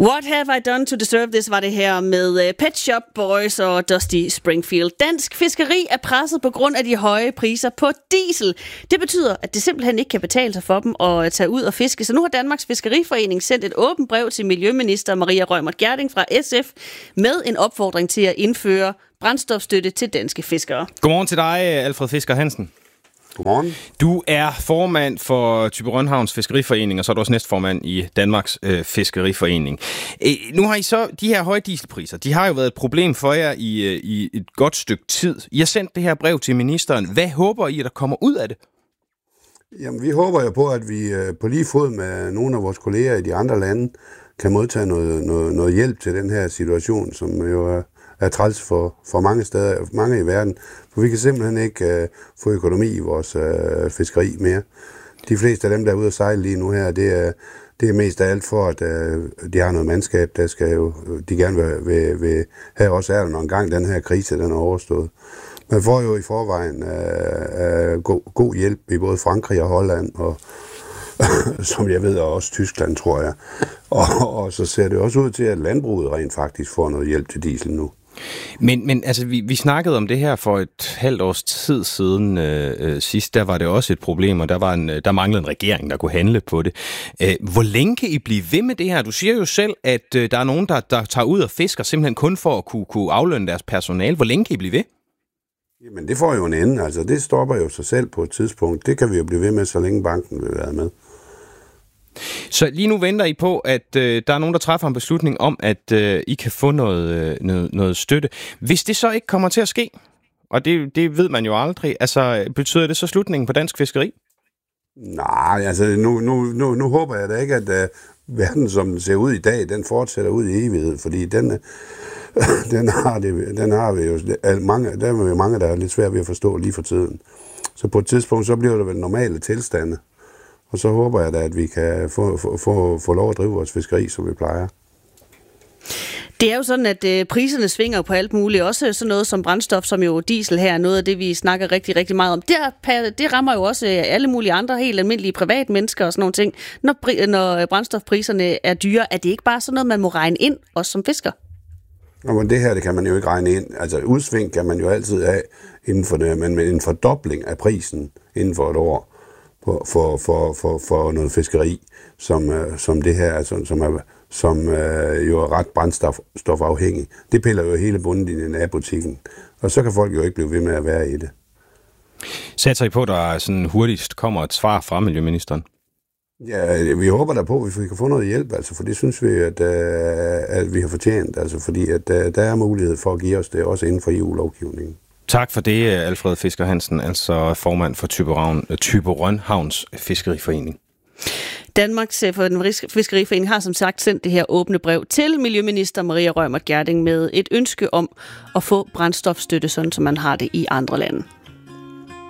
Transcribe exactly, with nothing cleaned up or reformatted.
What have I done to deserve this, var det her med Pet Shop Boys og Dusty Springfield. Dansk fiskeri er presset på grund af de høje priser på diesel. Det betyder, at det simpelthen ikke kan betale sig for dem at tage ud og fiske. Så nu har Danmarks Fiskeriforening sendt et åbent brev til Miljøminister Maria Reumert Gjerding fra S F med en opfordring til at indføre brændstofstøtte til danske fiskere. Godmorgen til dig, Alfred Fisker Hansen. Godmorgen. Du er formand for Thyborøn-Havns Fiskeriforening, og så er du også næstformand i Danmarks øh, Fiskeriforening. Æ, nu har I så de her høje dieselpriser. De har jo været et problem for jer i, i et godt stykke tid. I har sendt det her brev til ministeren. Hvad håber I, at der kommer ud af det? Jamen, vi håber jo på, at vi på lige fod med nogle af vores kolleger i de andre lande kan modtage noget, noget, noget hjælp til den her situation, som jo er er træls for, for mange steder, mange i verden, for vi kan simpelthen ikke uh, få økonomi i vores uh, fiskeri mere. De fleste af dem, der er ude at sejle lige nu her, det er, det er mest af alt for, at uh, de har noget mandskab, der skal jo, de gerne vil, vil, vil have også er der, når engang den her krise den er overstået. Man får jo i forvejen uh, uh, god, god hjælp i både Frankrig og Holland, og som jeg ved, og også Tyskland, tror jeg. Og, og så ser det også ud til, at landbruget rent faktisk får noget hjælp til diesel nu. Men, men altså, vi, vi snakkede om det her for et halvt års tid siden øh, øh, sidst. Der var det også et problem, og der, var en, der manglede en regering, der kunne handle på det. Øh, hvor længe kan I blive ved med det her? Du siger jo selv, at øh, der er nogen, der, der tager ud og fisker simpelthen kun for at kunne, kunne aflønne deres personale. Hvor længe kan I blive ved? Jamen, det får jo en ende. Altså, det stopper jo sig selv på et tidspunkt. Det kan vi jo blive ved med, så længe banken vil være med. Så lige nu venter I på, at øh, der er nogen, der træffer en beslutning om, at øh, I kan få noget, øh, noget, noget støtte. Hvis det så ikke kommer til at ske, og det, det ved man jo aldrig, altså betyder det så slutningen på dansk fiskeri? Nej, altså nu, nu, nu, nu håber jeg da ikke, at uh, verden, som den ser ud i dag, den fortsætter ud i evighed, fordi den, uh, den, har, det, den har vi jo mange, der er jo mange, der er lidt svært ved at forstå lige for tiden. Så på et tidspunkt, så bliver det vel normale tilstande. Og så håber jeg da, at vi kan få, få, få, få lov at drive vores fiskeri, som vi plejer. Det er jo sådan, at øh, priserne svinger på alt muligt. Også sådan noget som brændstof, som jo diesel her, noget af det, vi snakker rigtig, rigtig meget om. Det, er, det rammer jo også alle mulige andre, helt almindelige privatmennesker og sådan nogle ting. Når, når brændstofpriserne er dyre, er det ikke bare sådan noget, man må regne ind, også som fisker? Nå, men det her, det kan man jo ikke regne ind. Altså udsving kan man jo altid have inden for det, men med en fordobling af prisen inden for et år, For, for, for, for, for noget fiskeri, som, uh, som det her, altså, som, er, som uh, jo er ret brændstofafhængig. Det piller jo hele bundlinjen af butikken, og så kan folk jo ikke blive ved med at være i det. Satser I på, at der sådan hurtigst kommer et svar fra Miljøministeren? Ja, vi håber da på, at vi kan få noget hjælp, altså, for det synes vi, at, uh, at vi har fortjent, altså, fordi at, uh, der er mulighed for at give os det, også inden for E U-lovgivningen. Tak for det, Alfred Fisker Hansen, altså formand for Thyborøn-Havns Fiskeriforening. Danmarks Fiskeriforening har som sagt sendt det her åbne brev til Miljøminister Maria Reumert Gjerding med et ønske om at få brændstofstøtte, sådan som man har det i andre lande.